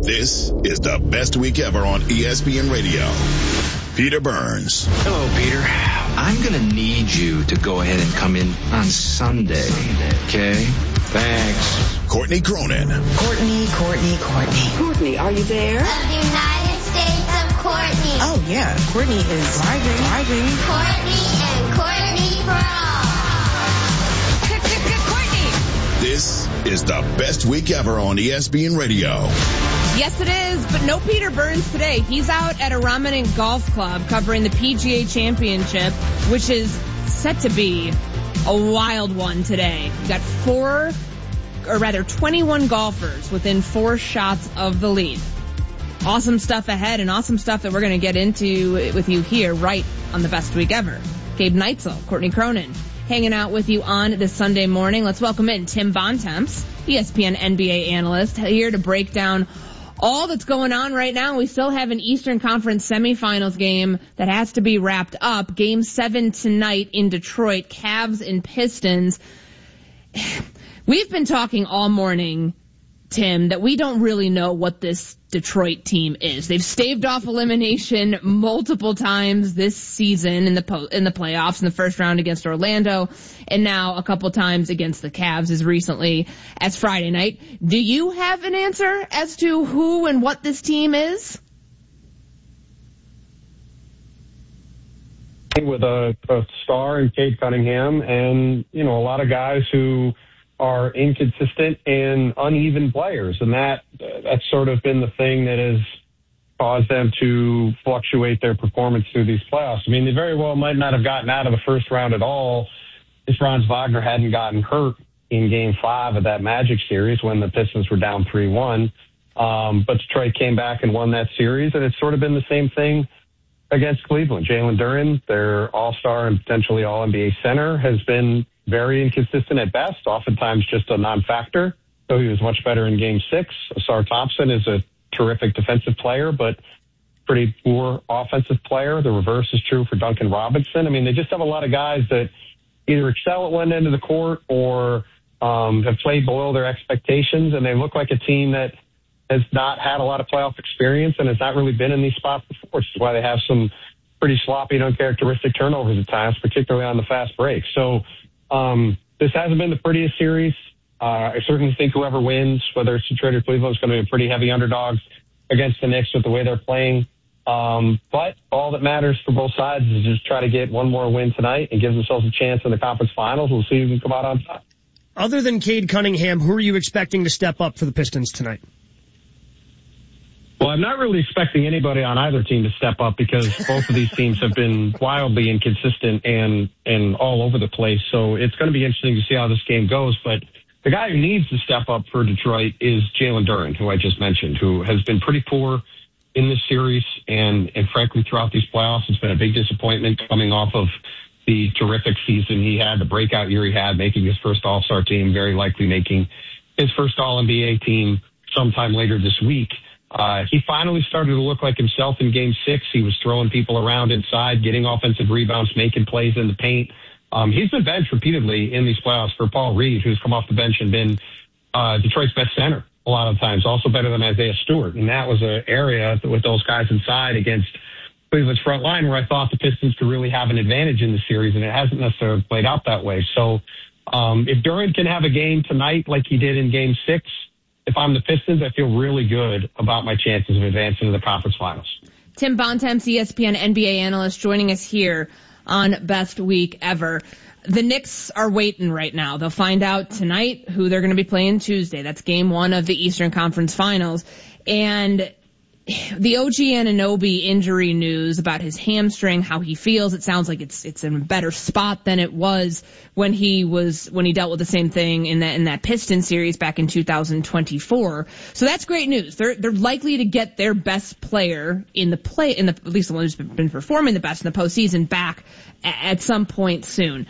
This is the best week ever on ESPN Radio. Peter Burns. Hello, Peter. I'm going to need you to go ahead and come in on Sunday, okay? Thanks. Courtney Cronin. Courtney. Courtney, are you there? Of the United States of Courtney. Oh, yeah. Courtney is driving. Courtney and Courtney for all. Courtney. This is the best week ever on ESPN Radio. Yes, it is, but no Peter Burns today. He's out at a Romanent Golf Club covering the PGA Championship, which is set to be a wild one today. We've got 21 golfers within 4 shots of the lead. Awesome stuff ahead and awesome stuff that we're going to get into with you here right on the best week ever. Gabe Neitzel, Courtney Cronin, hanging out with you on this Sunday morning. Let's welcome in Tim Bontemps, ESPN NBA analyst, here to break down all that's going on right now. We still have an Eastern Conference semifinals game that has to be wrapped up. Game 7 tonight in Detroit, Cavs and Pistons. We've been talking all morning, Tim, that we don't really know what this Detroit team is. They've staved off elimination multiple times this season in the playoffs, in the first round against Orlando, and now a couple times against the Cavs as recently as Friday night. Do you have an answer as to who and what this team is? With a star in Cade Cunningham and, a lot of guys who are inconsistent and uneven players. And that's sort of been the thing that has caused them to fluctuate their performance through these playoffs. I mean, they very well might not have gotten out of the first round at all if Franz Wagner hadn't gotten hurt in Game 5 of that Magic series when the Pistons were down 3-1. But Detroit came back and won that series, and it's sort of been the same thing against Cleveland. Jalen Duren, their all-star and potentially all-NBA center, has been very inconsistent at best, oftentimes just a non-factor. So he was much better in Game 6. Asar Thompson is a terrific defensive player, but pretty poor offensive player. The reverse is true for Duncan Robinson. I mean, they just have a lot of guys that either excel at one end of the court or have played below their expectations, and they look like a team that has not had a lot of playoff experience and has not really been in these spots before, which is why they have some pretty sloppy and uncharacteristic turnovers at times, particularly on the fast break. So this hasn't been the prettiest series. I certainly think whoever wins, whether it's Detroit or Cleveland, is going to be pretty heavy underdogs against the Knicks with the way they're playing. But all that matters for both sides is just try to get one more win tonight and give themselves a chance in the conference finals. We'll see who can come out on top. Other than Cade Cunningham, who are you expecting to step up for the Pistons tonight? Well, I'm not really expecting anybody on either team to step up because both of these teams have been wildly inconsistent and all over the place. So it's going to be interesting to see how this game goes. But the guy who needs to step up for Detroit is Jalen Duren, who I just mentioned, who has been pretty poor in this series. And frankly, throughout these playoffs, it's been a big disappointment coming off of the terrific season he had, the breakout year he had, making his first All-Star team, very likely making his first All-NBA team sometime later this week. He finally started to look like himself in Game 6. He was throwing people around inside, getting offensive rebounds, making plays in the paint. He's been benched repeatedly in these playoffs for Paul Reed, who's come off the bench and been Detroit's best center a lot of times, also better than Isaiah Stewart. And that was an area with those guys inside against Cleveland's front line where I thought the Pistons could really have an advantage in the series, and it hasn't necessarily played out that way. So if Duren can have a game tonight like he did in Game 6, if I'm the Pistons, I feel really good about my chances of advancing to the conference finals. Tim Bontemps, ESPN NBA analyst, joining us here on Best Week Ever. The Knicks are waiting right now. They'll find out tonight who they're going to be playing Tuesday. That's Game 1 of the Eastern Conference Finals. And the OG Anunoby injury news about his hamstring, how he feels, it sounds like it's in a better spot than it was when he dealt with the same thing in that Pistons series back in 2024. So that's great news. They're likely to get their best player at least the one who's been performing the best in the postseason back at some point soon.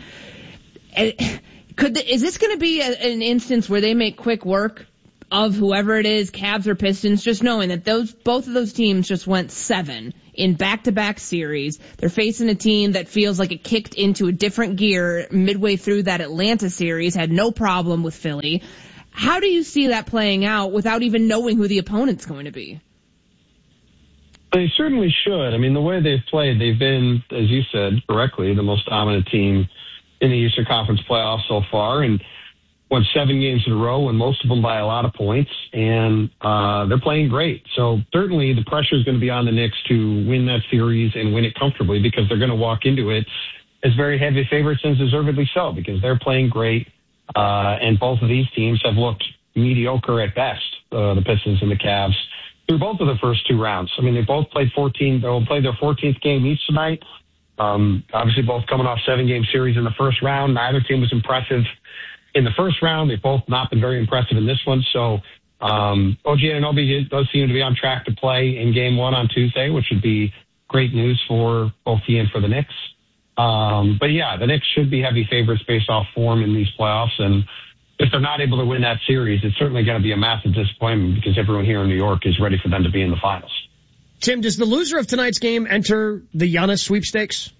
Is this going to be an instance where they make quick work of whoever it is, Cavs or Pistons, just knowing that both of those teams just went 7 in back-to-back series? They're facing a team that feels like it kicked into a different gear midway through that Atlanta series, had no problem with Philly. How do you see that playing out without even knowing who the opponent's going to be? They certainly should. I mean, the way they've played, they've been, as you said correctly, the most dominant team in the Eastern Conference playoffs so far, and won 7 games in a row, and most of them by a lot of points, and they're playing great. So certainly the pressure is going to be on the Knicks to win that series and win it comfortably, because they're going to walk into it as very heavy favorites, and deservedly so, because they're playing great, and both of these teams have looked mediocre at best, the Pistons and the Cavs, through both of the first 2 rounds. I mean, they both played 14. They'll play their 14th game each tonight. Obviously, both coming off 7-game series in the first round. Neither team was impressive in the first round. They've both not been very impressive in this one. So OG Anunoby does seem to be on track to play in Game 1 on Tuesday, which would be great news for both he and for the Knicks. But yeah, the Knicks should be heavy favorites based off form in these playoffs. And if they're not able to win that series, it's certainly going to be a massive disappointment, because everyone here in New York is ready for them to be in the finals. Tim, does the loser of tonight's game enter the Giannis sweepstakes?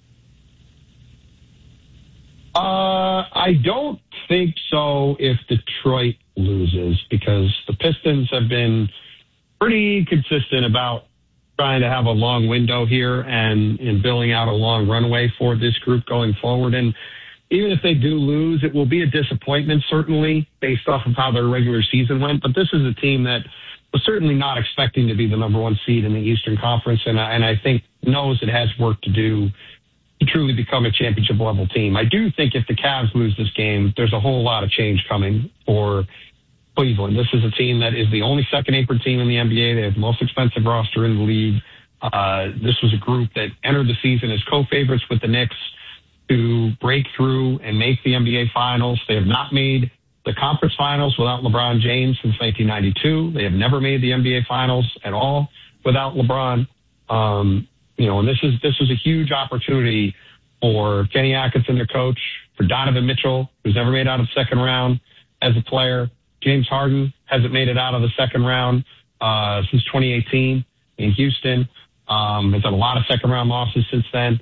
I don't think so if Detroit loses, because the Pistons have been pretty consistent about trying to have a long window here and building out a long runway for this group going forward. And even if they do lose, it will be a disappointment, certainly, based off of how their regular season went. But this is a team that was certainly not expecting to be the number 1 seed in the Eastern Conference, and I think knows it has work to do to truly become a championship-level team. I do think if the Cavs lose this game, there's a whole lot of change coming for Cleveland. This is a team that is the only second-apron team in the NBA. They have the most expensive roster in the league. This was a group that entered the season as co-favorites with the Knicks to break through and make the NBA Finals. They have not made the conference finals without LeBron James since 1992. They have never made the NBA Finals at all without LeBron. And this is a huge opportunity for Kenny Atkinson, their coach, for Donovan Mitchell, who's never made it out of the second round as a player. James Harden hasn't made it out of the second round since 2018 in Houston. Has had a lot of second round losses since then.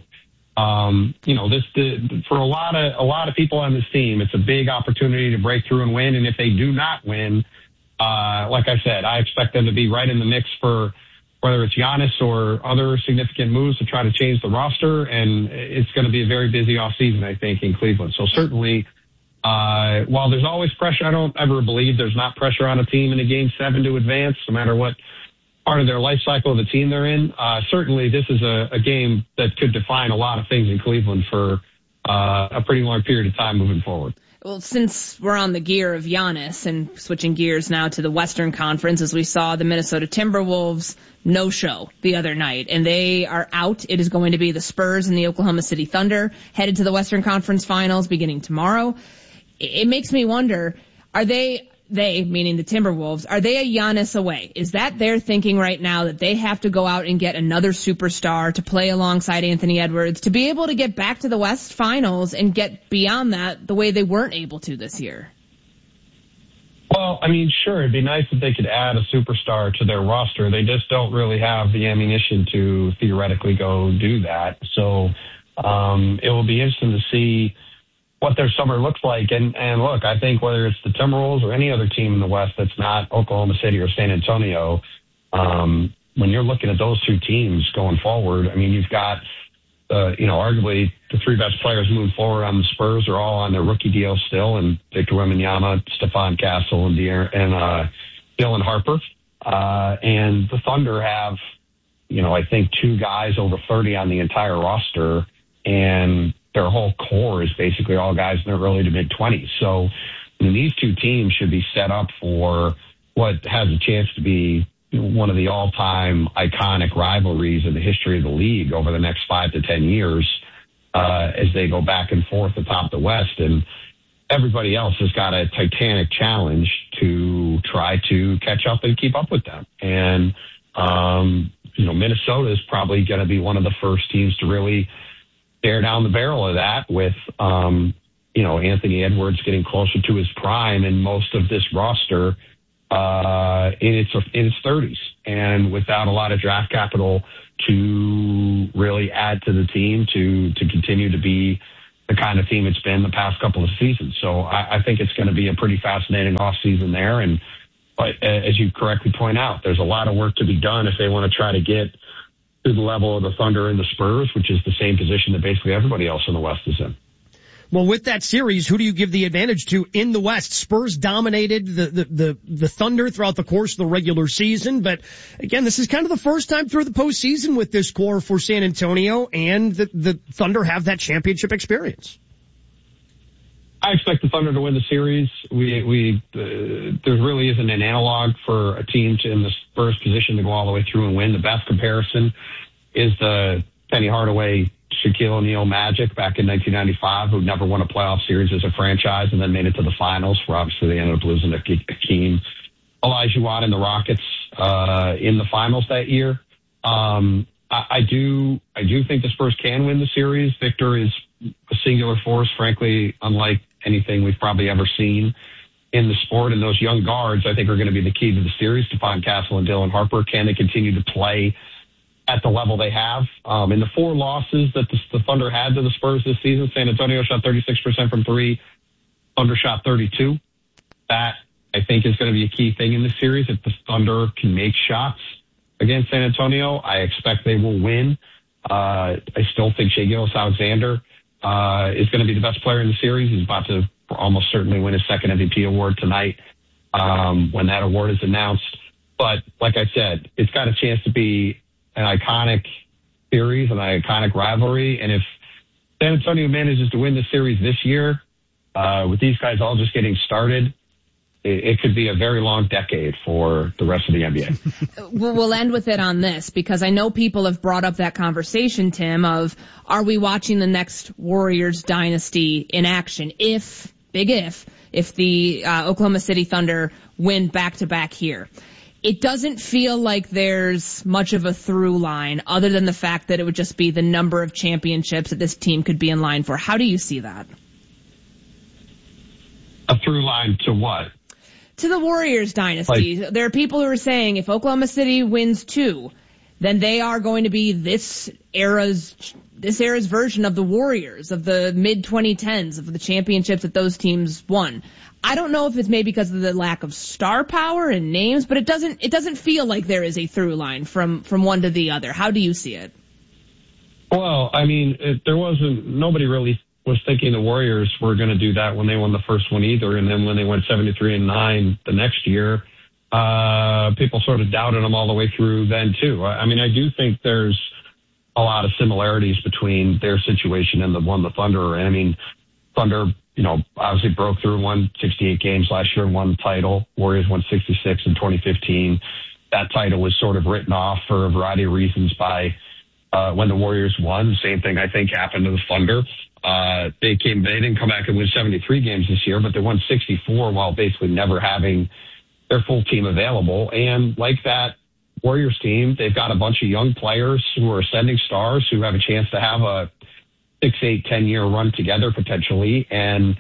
For a lot of people on this team, it's a big opportunity to break through and win. And if they do not win, like I said, I expect them to be right in the mix for whether it's Giannis or other significant moves to try to change the roster. And it's going to be a very busy offseason, I think, in Cleveland. So certainly, while there's always pressure, I don't ever believe there's not pressure on a team in a Game 7 to advance, no matter what part of their life cycle of the team they're in. Certainly, this is a game that could define a lot of things in Cleveland for a pretty long period of time moving forward. Well, since we're on the gear of Giannis and switching gears now to the Western Conference, as we saw the Minnesota Timberwolves no-show the other night, and they are out. It is going to be the Spurs and the Oklahoma City Thunder headed to the Western Conference Finals beginning tomorrow. It makes me wonder, are they, meaning the Timberwolves, are they a Giannis away? Is that their thinking right now, that they have to go out and get another superstar to play alongside Anthony Edwards to be able to get back to the West Finals and get beyond that the way they weren't able to this year? Well, I mean, sure, it'd be nice if they could add a superstar to their roster. They just don't really have the ammunition to theoretically go do that. So it will be interesting to see what their summer looks like. And look, I think whether it's the Timberwolves or any other team in the West that's not Oklahoma City or San Antonio, when you're looking at those two teams going forward, I mean, you've got, arguably the 3 best players moving forward on the Spurs are all on their rookie deal still, and Victor Wembanyama, Stephon Castle, and Dylan Harper. And the Thunder have, I think 2 guys over 30 on the entire roster, and their whole core is basically all guys in their early to mid-20s. So these two teams should be set up for what has a chance to be one of the all-time iconic rivalries in the history of the league over the next 5 to 10 years as they go back and forth atop the West. And everybody else has got a titanic challenge to try to catch up and keep up with them. And, Minnesota is probably going to be one of the first teams to really stare down the barrel of that with, Anthony Edwards getting closer to his prime and most of this roster in its 30s, and without a lot of draft capital to really add to the team to continue to be the kind of team it's been the past couple of seasons. So I think it's going to be a pretty fascinating offseason there. But as you correctly point out, there's a lot of work to be done if they want to try to get to the level of the Thunder and the Spurs, which is the same position that basically everybody else in the West is in. Well, with that series, who do you give the advantage to in the West? Spurs dominated the Thunder throughout the course of the regular season, but again, this is kind of the first time through the postseason with this core for San Antonio, and the Thunder have that championship experience. I expect the Thunder to win the series. There really isn't an analog for a team in the Spurs position to go all the way through and win. The best comparison is the Penny Hardaway, Shaquille O'Neal Magic back in 1995, who never won a playoff series as a franchise and then made it to the finals, where obviously they ended up losing to Hakeem Olajuwon and the Rockets in the finals that year. I do think the Spurs can win the series. Victor is a singular force, frankly, unlike anything we've probably ever seen in the sport. And those young guards, I think, are going to be the key to the series. Stephon Castle and Dylan Harper, can they continue to play at the level they have? In the 4 losses that the Thunder had to the Spurs this season, San Antonio shot 36% from 3, Thunder shot 32. That, I think, is going to be a key thing in this series. If the Thunder can make shots against San Antonio, I expect they will win. I still think Shai Gilgeous-Alexander is going to be the best player in the series. He's about to almost certainly win his second MVP award tonight when that award is announced. But like I said, it's got a chance to be an iconic series, an iconic rivalry. And if San Antonio manages to win the series this year, with these guys all just getting started, it could be a very long decade for the rest of the NBA. We'll end with it on this, because I know people have brought up that conversation, Tim, of are we watching the next Warriors dynasty in action if the Oklahoma City Thunder win back-to-back here. It doesn't feel like there's much of a through line other than the fact that it would just be the number of championships that this team could be in line for. How do you see that? A through line to what? To the Warriors dynasty. There are people who are saying if Oklahoma City wins 2, then they are going to be this era's version of the Warriors of the mid-2010s, of the championships that those teams won. I don't know if it's maybe because of the lack of star power and names, but it doesn't feel like there is a through line from one to the other. How do you see it? Well, I mean, nobody really was thinking the Warriors were going to do that when they won the first one either. And then when they went 73-9 the next year, people sort of doubted them all the way through then too. I mean, I do think there's a lot of similarities between their situation and the one the Thunder. I mean, Thunder, obviously broke through and won 68 games last year and won the title. Warriors won 66 in 2015. That title was sort of written off for a variety of reasons by when the Warriors won. The same thing, I think, happened to the Thunder. They didn't come back and win 73 games this year, but they won 64 while basically never having their full team available. And like that Warriors team, they've got a bunch of young players who are ascending stars who have a chance to have a 6, 8, 10-year run together potentially. And,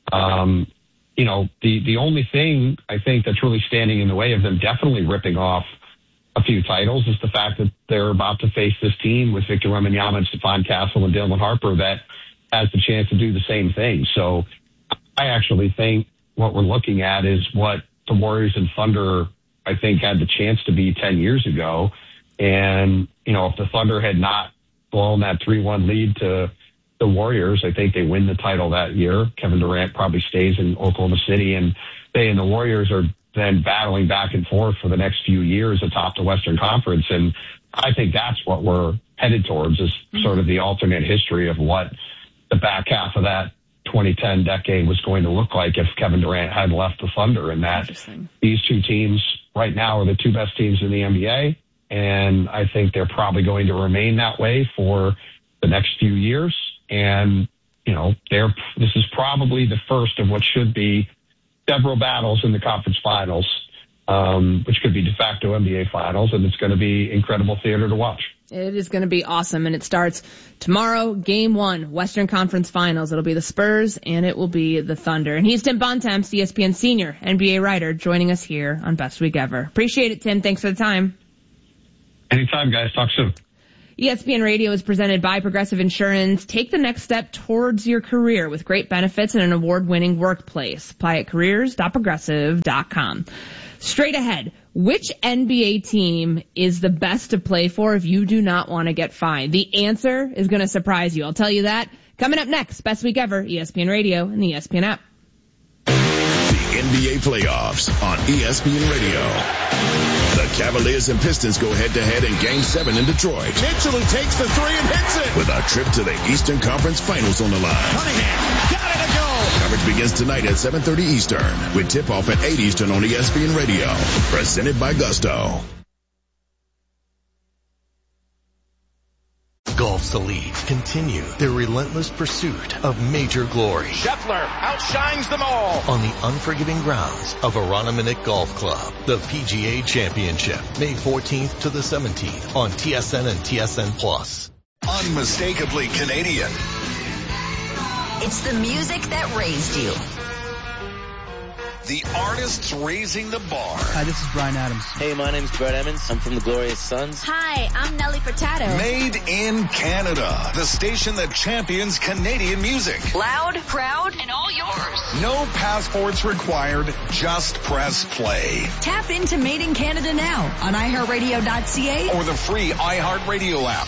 the only thing I think that's really standing in the way of them definitely ripping off a few titles is the fact that they're about to face this team with Victor Wembanyama and Stephon Castle and Dylan Harper that has the chance to do the same thing. So I actually think what we're looking at is what the Warriors and Thunder, I think, had the chance to be 10 years ago. And, if the Thunder had not blown that 3-1 lead to the Warriors, I think they win the title that year. Kevin Durant probably stays in Oklahoma City, and they and the Warriors are then battling back and forth for the next few years atop the Western Conference. And I think that's what we're headed towards, is sort of the alternate history of what the back half of that 2010 decade was going to look like if Kevin Durant had left the Thunder, and that these two teams right now are the two best teams in the NBA. And I think they're probably going to remain that way for the next few years. And, this is probably the first of what should be several battles in the conference finals, which could be de facto NBA finals. And it's going to be incredible theater to watch. It is going to be awesome, and it starts tomorrow, Game 1, Western Conference Finals. It'll be the Spurs, and it will be the Thunder. And he's Tim Bontemps, ESPN senior NBA writer, joining us here on Best Week Ever. Appreciate it, Tim. Thanks for the time. Anytime, guys. Talk soon. ESPN Radio is presented by Progressive Insurance. Take the next step towards your career with great benefits and an award-winning workplace. Apply at careers.progressive.com. Straight ahead, which NBA team is the best to play for if you do not want to get fined? The answer is going to surprise you. I'll tell you that. Coming up next, Best Week Ever, ESPN Radio and the ESPN app. The NBA playoffs on ESPN Radio. The Cavaliers and Pistons go head-to-head in Game 7 in Detroit. Mitchell who takes the three and hits it. With a trip to the Eastern Conference Finals on the line. Cunningham got it to go. Coverage begins tonight at 7:30 Eastern with tip-off at 8 Eastern on ESPN Radio. Presented by Gusto. Golf's elite continue their relentless pursuit of major glory. Scheffler outshines them all. On the unforgiving grounds of Aroniminick Golf Club, the PGA Championship, May 14th to the 17th on TSN and TSN Plus. Unmistakably Canadian. It's the music that raised you. The artists raising the bar. Hi, this is Bryan Adams. Hey, my name's Brett Emmons. I'm from the Glorious Sons. Hi, I'm Nelly Furtado. Made in Canada. The station that champions Canadian music. Loud, proud, and all yours. No passports required. Just press play. Tap into Made in Canada now on iHeartRadio.ca or the free iHeartRadio app.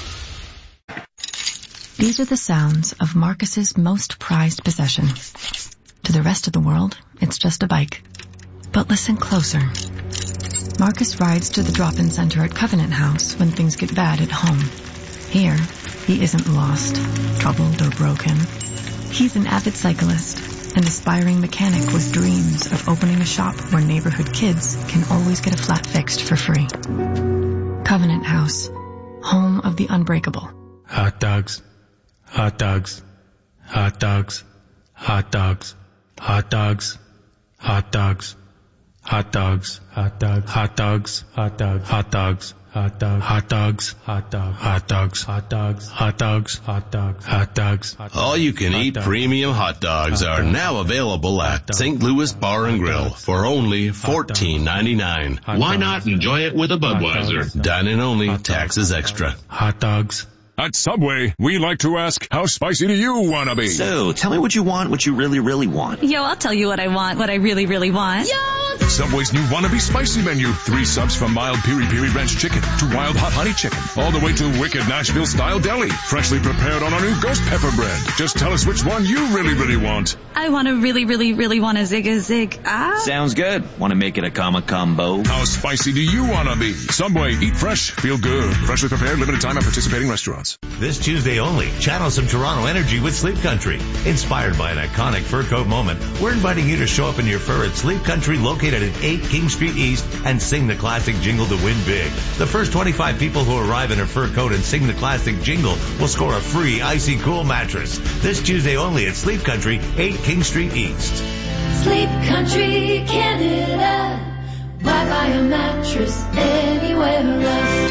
These are the sounds of Marcus's most prized possession. To the rest of the world, it's just a bike. But listen closer. Marcus rides to the drop-in center at Covenant House when things get bad at home. Here, he isn't lost, troubled, or broken. He's an avid cyclist, an aspiring mechanic with dreams of opening a shop where neighborhood kids can always get a flat fixed for free. Covenant House, home of the unbreakable. Hot dogs, hot dogs, hot dogs, hot dogs. Hot dogs, hot dogs, hot dogs, hot dogs, hot dogs, hot dogs, hot dogs, hot dogs, hot dogs, hot dogs, hot dogs, hot dogs, hot dogs, hot dogs, hot dogs. All you can eat premium hot dogs are now available at St. Louis Bar and Grill for only $14.99. Why not enjoy it with a Budweiser? Dine-in only, taxes extra. Hot dogs. At Subway, we like to ask, how spicy do you want to be? So, tell me what you want, what you really, really want. Yo, I'll tell you what I want, what I really, really want. Yo! Subway's new Wannabe Spicy menu. 3 subs from mild piri-piri ranch chicken to wild hot honey chicken. All the way to wicked Nashville-style deli. Freshly prepared on our new ghost pepper bread. Just tell us which one you really, really want. I want to really, really, really want a zig. Ah. Sounds good. Want to make it a combo? How spicy do you want to be? Subway, eat fresh, feel good. Freshly prepared, limited time at participating restaurants. This Tuesday only, channel some Toronto energy with Sleep Country. Inspired by an iconic fur coat moment, we're inviting you to show up in your fur at Sleep Country located at 8 King Street East and sing the classic jingle to win big. The first 25 people who arrive in a fur coat and sing the classic jingle will score a free Icy Cool mattress. This Tuesday only at Sleep Country, 8 King Street East. Sleep Country, Canada. Why buy a mattress anywhere else?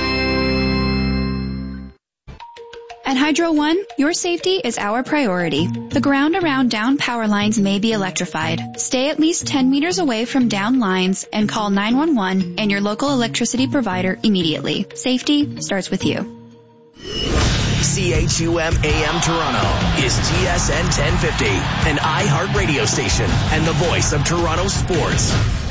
At Hydro One, your safety is our priority. The ground around down power lines may be electrified. Stay at least 10 meters away from down lines and call 911 and your local electricity provider immediately. Safety starts with you. CHUM AM Toronto is TSN 1050, an iHeart radio station and the voice of Toronto sports.